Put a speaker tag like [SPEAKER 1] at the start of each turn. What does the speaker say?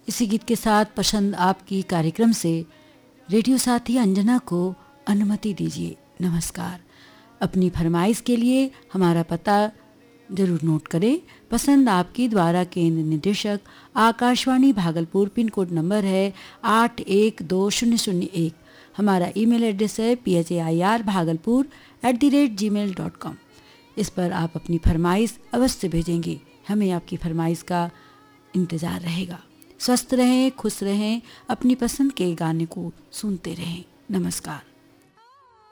[SPEAKER 1] इसी गीत के साथ पसंद आपकी कार्यक्रम से रेडियो साथी अंजना को अनुमति दीजिए। नमस्कार। अपनी फरमाइश के लिए हमारा पता जरूर नोट करें। पसंद आपकी द्वारा केंद्र निदेशक Akashvani Bhagalpur, pin code number है 812001। हमारा ईमेल एड्रेस है phair@gmail.com। इस पर आप अपनी फरमाइश अवश्य भेजेंगे। हमें आपकी फरमाइश का इंतज़ार रहेगा। स्वस्थ रहें, खुश रहें, अपनी पसंद के गाने को सुनते रहें। नमस्कार।